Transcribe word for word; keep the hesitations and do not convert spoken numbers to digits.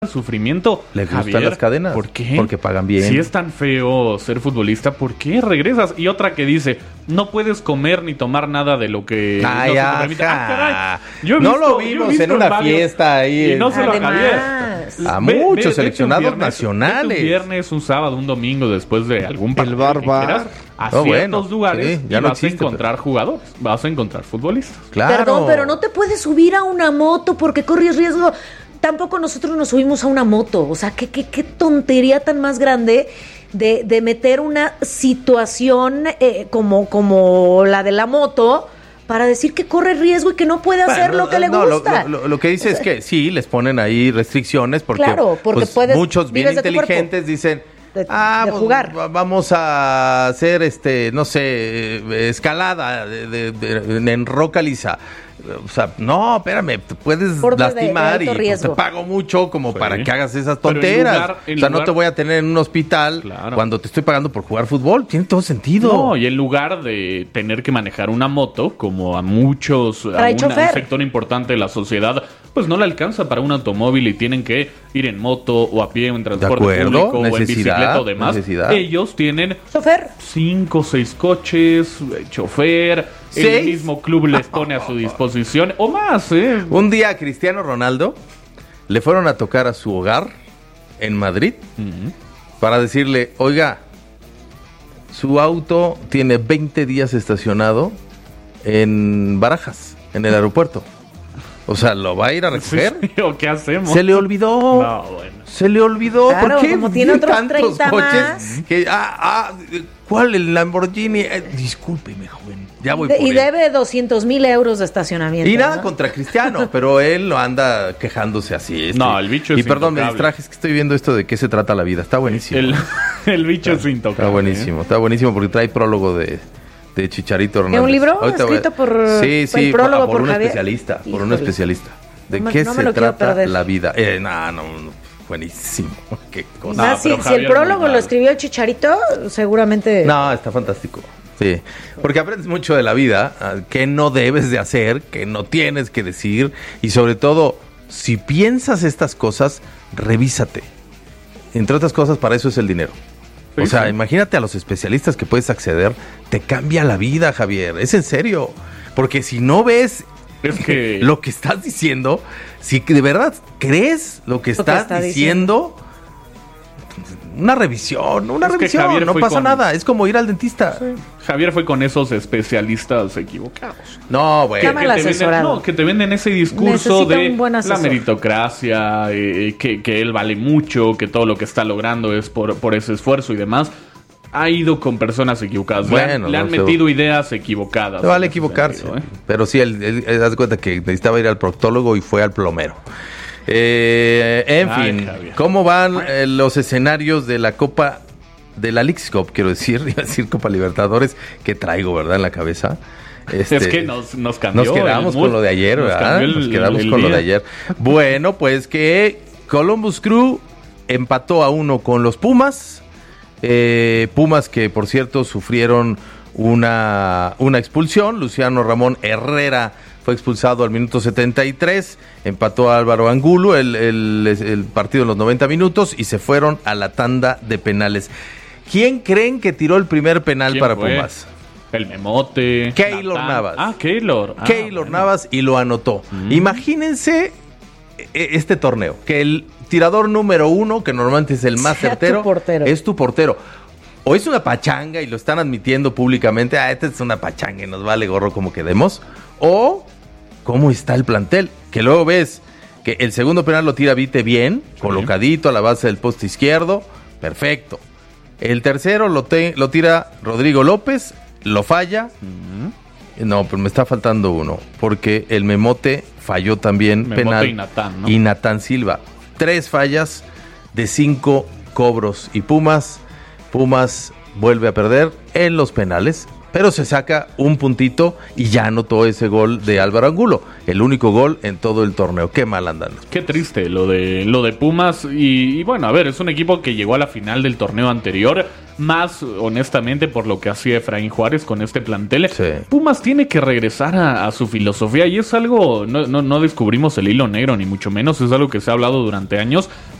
el sufrimiento. ¿Les gustan Javier, las cadenas? ¿Por qué? Porque pagan bien. Si es tan feo ser futbolista, ¿por qué regresas? Y otra que dice, no puedes comer ni tomar nada de lo que Ay, no se te ajá. permite. Ah, caray. Yo he no visto- lo yo he vimos visto en una varios- fiesta ahí. Y no en- solo a Javier. Además. A Ve- muchos ve- vete seleccionados un viernes- nacionales. vete Un viernes, un sábado, un domingo después de algún partido. bar, que bar. quieras, A No, ciertos bueno, lugares sí, ya y no vas existe, a encontrar jugadores, vas a encontrar futbolistas. Claro. Perdón, pero no te puedes subir a una moto porque corres riesgo. Tampoco nosotros nos subimos a una moto. O sea, qué, qué, qué tontería tan más grande de, de meter una situación eh, como, como la de la moto para decir que corre riesgo y que no puede hacer Bueno, lo que le no, lo- gusta. Lo, lo- lo que dice es que sí, les ponen ahí restricciones porque, Claro, porque pues, puedes- muchos bien vives de tu inteligentes dicen, De- ah, de pues, jugar. va- vamos a hacer, este, no sé, eh, escalada de, de- de- en roca lisa. O sea, no, espérame, te puedes Deportes de- de lastimar alto y pues, te riesgo. pago mucho como Sí. para que hagas esas Pero en tonteras. lugar- en o sea, no lugar- te voy a tener en un hospital Claro. cuando te estoy pagando por jugar fútbol. Tiene todo sentido. No, y en lugar de tener que manejar una moto, como a muchos, a, Trae una- a un chofer. sector importante de la sociedad, pues no le alcanza para un automóvil y tienen que ir en moto o a pie o en transporte acuerdo, público o en necesidad, bicicleta o demás. necesidad. Ellos tienen Chofer. cinco o seis coches, eh, chofer, el ¿Seis? mismo club les pone a su disposición o más, ¿eh? Un día a Cristiano Ronaldo le fueron a tocar a su hogar en Madrid para decirle, oiga, su auto tiene veinte días estacionado en Barajas, en el aeropuerto. O sea, ¿lo va a ir a recoger? Sí, ¿o qué hacemos? Se le olvidó. No, bueno. Se le olvidó. Claro, ¿Por qué como tiene otros tantos treinta coches más? que, ah, ah, ¿cuál? El Lamborghini. Eh, discúlpeme, joven. Ya voy De- por y él. debe doscientos mil euros de estacionamiento. Y nada ¿no? contra Cristiano, pero él lo anda quejándose así. este. No, el bicho es Y perdón, me intocable. distraje, es que estoy viendo esto de qué se trata la vida. Está buenísimo. El, el bicho es intocable. Está buenísimo, está buenísimo porque trae prólogo de, de Chicharito Hernández. un libro Ahorita voy a- escrito por- Sí, el sí, prólogo por, por un Javier? especialista, por un Híjole. especialista. ¿De No me- qué no me se lo quiero trata perder. la vida? Eh, no, no, no, buenísimo. Qué cosa. Más No, si, pero si Javier el prólogo muy lo mal. escribió el Chicharito, seguramente. No, está fantástico. Sí, porque aprendes mucho de la vida, ah, qué no debes de hacer, qué no tienes que decir y sobre todo, si piensas estas cosas, revísate. Entre otras cosas, para eso es el dinero. Sí, o sea, sí. imagínate a los especialistas que puedes acceder, te cambia la vida, Javier, es en serio. Porque si no ves Es que lo que estás diciendo, si que de verdad crees lo que Lo que estás está diciendo, una revisión, una Es que revisión, Javier no fue pasa con- nada, es como ir al dentista. Javier fue con esos especialistas equivocados. No, bueno. Está mal te venden, asesorado. no, que te venden ese discurso Necesita de un buen la asesor. meritocracia, eh, que, que él vale mucho, que todo lo que está logrando es por, por ese esfuerzo y demás. Ha ido con personas equivocadas. Le han- Bueno, le han, no sé. metido ideas equivocadas. No vale en ese equivocarse. sentido, ¿eh? Pero sí, él, él, él, haz de cuenta que necesitaba ir al proctólogo y fue al plomero. Eh, en Ay, fin, Javier. ¿cómo van eh, los escenarios de la Copa, de la Leagues Cup, quiero decir, iba a decir Copa Libertadores, que traigo, ¿verdad?, en la cabeza? Este, Es que nos, nos cambió. Nos quedamos el con mood, lo de ayer, nos ¿verdad? cambió el- Nos quedamos el con lo día. de ayer. Bueno, pues que Columbus Crew empató a uno con los Pumas. Eh, Pumas que, por cierto, sufrieron una, una expulsión. Luciano Ramón Herrera fue expulsado al minuto setenta y tres. Empató a Álvaro Angulo el, el, el partido en los noventa minutos y se fueron a la tanda de penales. ¿Quién creen que tiró el primer penal ¿Quién para fue? Pumas? El Memote. Keylor Natán. Navas. Ah, Keylor. Ah, Keylor bueno. Navas y lo anotó. Mm. Imagínense eh, este torneo, que el tirador número uno, que normalmente es el más Sea certero, tu portero. es tu portero. O es una pachanga y lo están admitiendo públicamente, ah, esta es una pachanga y nos vale gorro como quedemos. O cómo está el plantel, que luego ves que el segundo penal lo tira Vite bien, Sí. colocadito a la base del poste izquierdo, perfecto. El tercero lo, te- lo tira Rodrigo López, lo falla. No, pero me está faltando uno, porque el Memote falló también Memote penal. y Natán, ¿no? Y Natán Silva. Tres fallas de cinco cobros. Y Pumas, Pumas vuelve a perder en los penales pero se saca un puntito y ya anotó ese gol de Álvaro Angulo, el único gol en todo el torneo. Qué mal andan. Qué triste lo de lo de Pumas y, y bueno, a ver, es un equipo que llegó a la final del torneo anterior, más honestamente por lo que hacía Efraín Juárez con este plantel. Sí. Pumas tiene que regresar a, a su filosofía y es algo, no, no, no descubrimos el hilo negro ni mucho menos, es algo que se ha hablado durante años.